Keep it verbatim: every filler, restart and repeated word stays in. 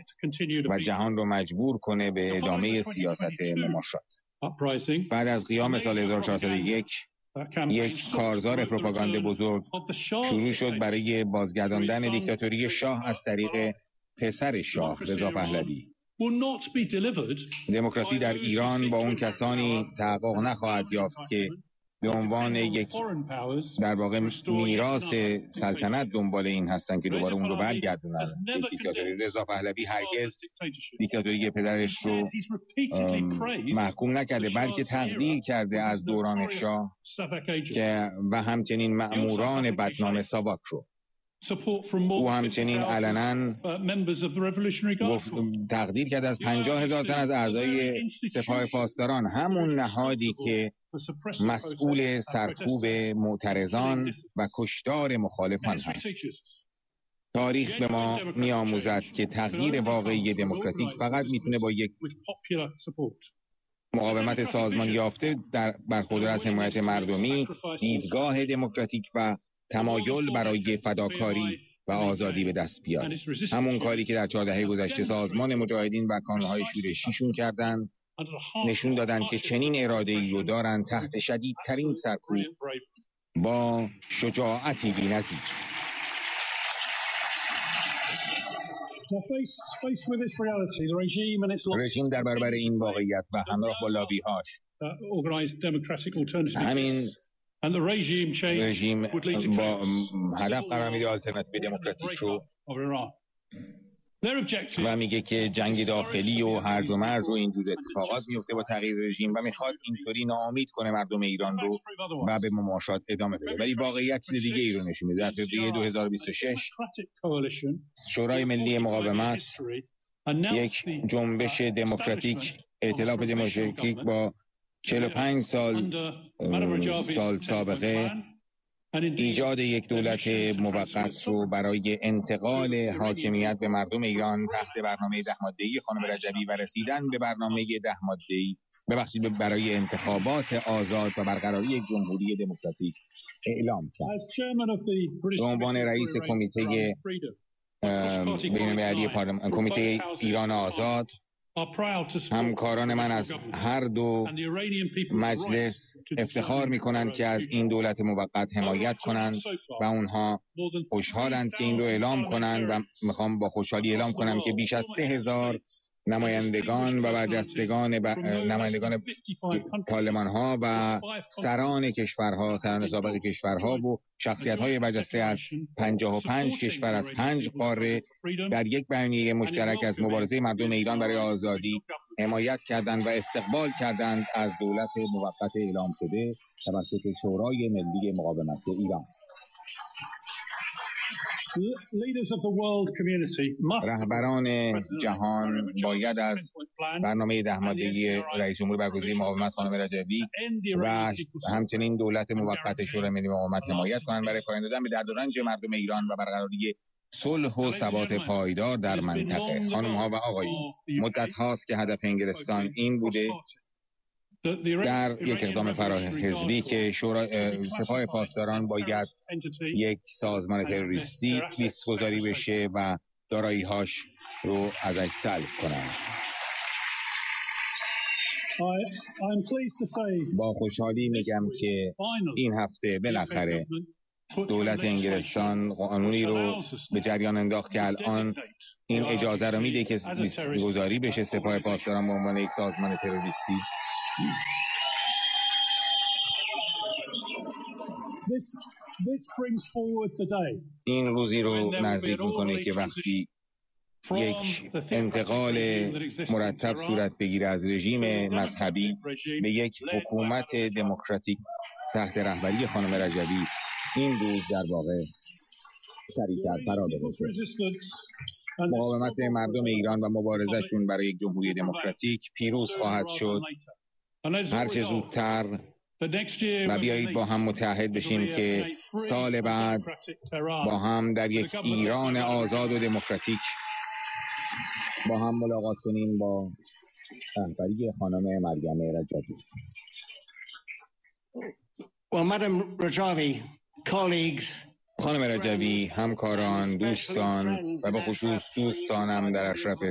و جهان رو مجبور کنه به ادامه سیاست مماشات. بعد از قیام سال هزار و چهارصد و یک یک کارزار پروپاگانده بزرگ شروع شد برای بازگرداندن دیکتاتوری شاه از طریق پسر شاه رضا پهلوی. دموکراسی در ایران با اون کسانی تحقق نخواهد یافت که به عنوان یک در واقع میراث سلطنت دنبال این هستن که دوباره اون رو برگردونن. دیکتاتوری رضا پهلوی هرگز دیکتاتوری پدرش رو محکوم نکرده، بلکه تقدیر کرده از دوران شاه که و همچنین مأموران بدنام ساواک رو. او همچنین علنا تقدیر کرد از پنجاه هزار تن از اعضای سپاه پاسداران، همون نهادی که مسئول سرکوب معترضان و کشتار مخالفان هست. تاریخ به ما می آموزد که تغییر واقعی دموکراتیک فقط میتونه با یک مقاومت سازمان یافته در برخوردار از حمایت مردمی، دیدگاه دموکراتیک و تمایل برای فداکاری و آزادی به دست بیاد. همون کاری که در چهار دهه گذشته سازمان مجاهدین و کانونهای شورشیشون کردن، نشون دادن که چنین اراده‌ای رو دارن تحت شدیدترین سرکوب با شجاعتی بی‌نظیر. رژیم در برابر این واقعیت و همراه با لابی‌هاش همین رژیم با هدف قرار میده آلترناتیو دموکراتیک رو و میگه که جنگ داخلی و هرج و مرج و اینجور اتفاقات میفته با تغییر رژیم و میخواد اینطوری ناامید کنه مردم ایران رو و به مماشات ادامه بده. ولی واقعیت چیز دیگه ای رو نشون میده. در فوریه دو هزار و بیست و شش شورای ملی مقاومت، یک جنبش دموکراتیک، ائتلاف دموکراتیک با چهل و پنج سال سال سابقه، ایجاد یک دولت موقت رو برای انتقال حاکمیت به مردم ایران تحت برنامه ده ماده‌ای خانم رجبی و رسیدن به برنامه ده ماده‌ای ببخشید برای انتخابات آزاد و برقراری یک جمهوری دموکراتیک اعلام کرد. به عنوان رئیس کمیته بین‌المللی پارلمان کمیته ایران آزاد، همکاران من از هر دو مجلس افتخار می‌کنند که از این دولت موقت حمایت کنند و اونها خوشحالند که این رو اعلام کنند و میخوام با خوشحالی اعلام کنم که بیش از سه هزار نمایندگان و برجستگان ب... نمایندگان پارلمان ها و سران کشورها، سران سابق کشورها و شخصیت های برجسته از پنجاه و پنج کشور از پنج قاره در یک بیانیه مشترک از مبارزه مردم ایران برای آزادی حمایت کردند و استقبال کردند از دولت موقت اعلام شده توسط شورای ملی مقاومت ایران. رهبران جهان باید از برنامه ده ماده‌ای رئیس جمهور برگزیده مقاومت خانم رجبی و همچنین دولت موقت شورای ملی مقاومت حمایت کنند برای پایان دادن به درد و رنج مردم ایران و برقراری صلح و ثبات پایدار در منطقه. خانم‌ها و آقایون، مدت هاست که هدف انگلستان این بوده در یک اقدام فراحزبی که شورا سپاه پاسداران باید یک سازمان تروریستی لیست گذاری بشه و دارایی‌هاش رو ازش سلب کنند. با خوشحالی میگم که این هفته بالاخره دولت انگلستان قانونی رو به جریان انداخت که الان این اجازه رو میده که لیست گذاری بشه سپاه پاسداران به عنوان یک سازمان تروریستی. این روزی رو نزدیک میکنه که وقتی یک انتقال مرتب صورت بگیره از رژیم مذهبی به یک حکومت دموکراتیک تحت رهبری خانم رجبی، این روز در واقع سریعتر فرا برسه. مقاومت مردم ایران و مبارزهشون برای یک جمهوری دموکراتیک پیروز خواهد شد هرچه زودتر و بیایید با هم متحد بشیم که سال بعد با هم در یک ایران آزاد و دموکراتیک با هم ملاقات کنیم با رهبری خانم مریم رجبی. Well, Madam Rajavi, colleagues, خانم رجبی، همکاران، دوستان و به خصوص دوستانم در اشرف